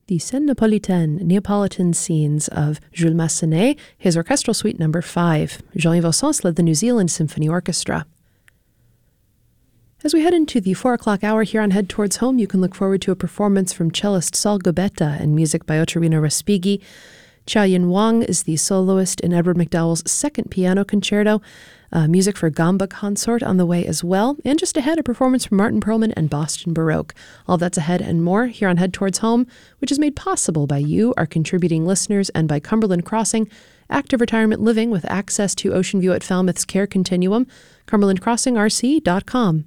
The Scène Napolitaine, Neapolitan Scenes of Jules Massenet, his Orchestral Suite No. 5. Jean-Yves Ossens led the New Zealand Symphony Orchestra. As we head into the 4 o'clock hour here on Head Towards Home, you can look forward to a performance from cellist Saul Gubetta and music by Ottorino Respighi. Xiaoyin Wang is the soloist in Edward McDowell's second piano concerto. Music for Gamba Consort on the way as well. And just ahead, a performance from Martin Perlman and Boston Baroque. All that's ahead and more here on Head Towards Home, which is made possible by you, our contributing listeners, and by Cumberland Crossing, active retirement living with access to Ocean View at Falmouth's Care Continuum, cumberlandcrossingrc.com.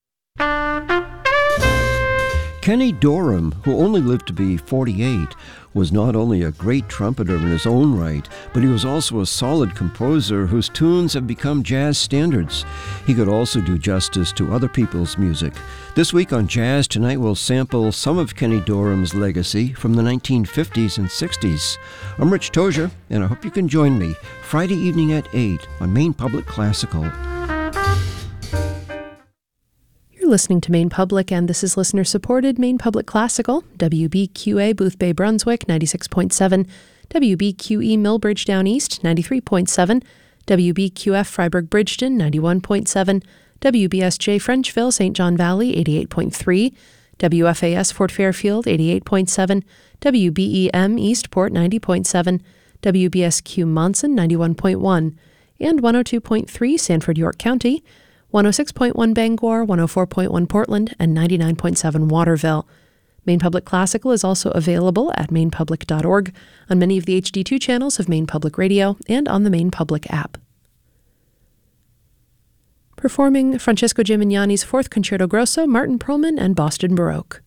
Kenny Dorham, who only lived to be 48, was not only a great trumpeter in his own right, but he was also a solid composer whose tunes have become jazz standards. He could also do justice to other people's music. This week on Jazz Tonight, we'll sample some of Kenny Dorham's legacy from the 1950s and 60s. I'm Rich Tozier, and I hope you can join me Friday evening at 8 on Maine Public Classical. You're listening to Maine Public, and this is listener-supported Maine Public Classical, WBQA Boothbay Brunswick, 96.7, WBQE Millbridge Down East, 93.7, WBQF Freiburg Bridgeton, 91.7, WBSJ Frenchville, St. John Valley, 88.3, WFAS Fort Fairfield, 88.7, WBEM Eastport, 90.7, WBSQ Monson, 91.1, and 102.3 Sanford, York County, 106.1 Bangor, 104.1 Portland, and 99.7 Waterville. Maine Public Classical is also available at mainepublic.org, on many of the HD2 channels of Maine Public Radio, and on the Maine Public app. Performing Francesco Gimignani's Fourth Concerto Grosso, Martin Perlman and Boston Baroque.